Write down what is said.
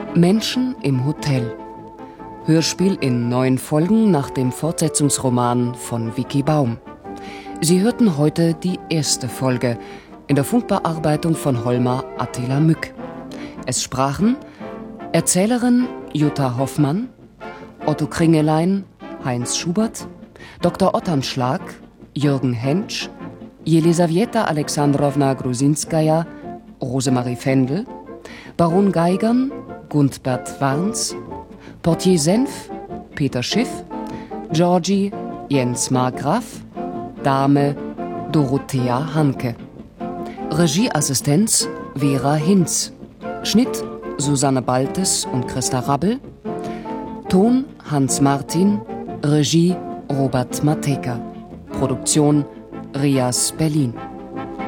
Menschen im Hotel. Hörspiel in 9 Folgen nach dem Fortsetzungsroman von Vicky Baum. Sie hörten heute die erste Folge in der Funkbearbeitung von Holmar Attila Mück. Es sprachen Erzählerin Jutta Hoffmann, Otto Kringelein, Heinz Schubert, Dr. Otternschlag, Jürgen Hentsch, Jelisawieta Alexandrowna Grusinskaja, Rosemarie Fendel, Baron Geigern, Gundbert Warns, Portier Senf, Peter Schiff, Georgie, Jens Markgraf, Dame, Dorothea Hanke. Regieassistenz Vera Hinz. Schnitt Susanne Baltes und Christa Rabbel. Ton Hans Martin. Regie Robert Mateka. Produktion Rias Berlin.